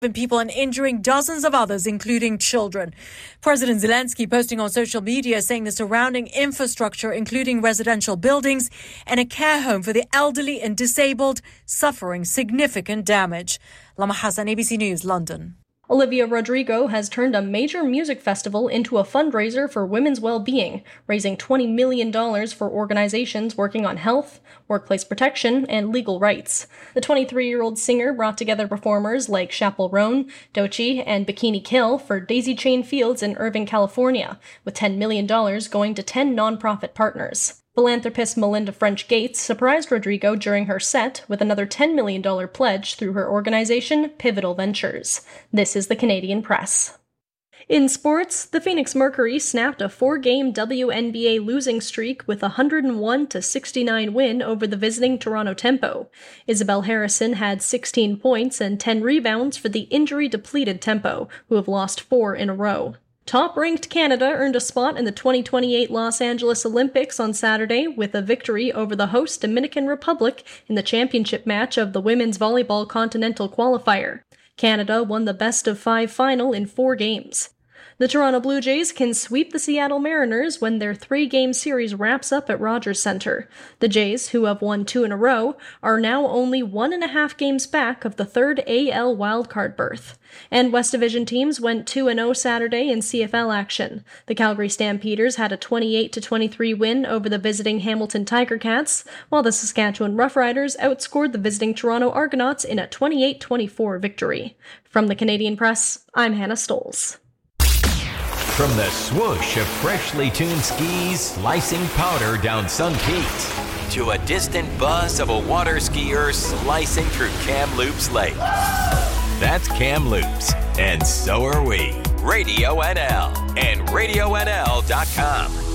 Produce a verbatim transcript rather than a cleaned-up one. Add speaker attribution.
Speaker 1: people and injuring dozens of others, including children. President Zelensky posting on social media saying the surrounding infrastructure, including residential buildings and a care home for the elderly and disabled, suffering significant damage. Lama Hassan, A B C News, London.
Speaker 2: Olivia Rodrigo has turned a major music festival into a fundraiser for women's well-being, raising twenty million dollars for organizations working on health, workplace protection, and legal rights. The twenty-three-year-old singer brought together performers like Chappell Roan, Doechii, and Bikini Kill for Daisy Chain Fields in Irvine, California, with ten million dollars going to ten nonprofit partners. Philanthropist Melinda French Gates surprised Rodrigo during her set with another ten million dollars pledge through her organization, Pivotal Ventures. This is the Canadian Press. In sports, the Phoenix Mercury snapped a four-game W N B A losing streak with a one hundred one to sixty-nine win over the visiting Toronto Tempo. Isabel Harrison had sixteen points and ten rebounds for the injury-depleted Tempo, who have lost four in a row. Top-ranked Canada earned a spot in the twenty twenty-eight Los Angeles Olympics on Saturday with a victory over the host Dominican Republic in the championship match of the Women's Volleyball Continental Qualifier. Canada won the best-of-five final in four games. The Toronto Blue Jays can sweep the Seattle Mariners when their three-game series wraps up at Rogers Centre. The Jays, who have won two in a row, are now only one and a half games back of the third A L wildcard berth. And West Division teams went two and oh Saturday in C F L action. The Calgary Stampeders had a twenty-eight to twenty-three win over the visiting Hamilton Tiger Cats, while the Saskatchewan Roughriders outscored the visiting Toronto Argonauts in a twenty-eight twenty-four victory. From the Canadian Press, I'm Hannah Stoles.
Speaker 3: From the swoosh of freshly tuned skis slicing powder down Sun Peaks to a distant buzz of a water skier slicing through Kamloops Lake. That's Kamloops, and so are we. Radio N L and radio N L dot com.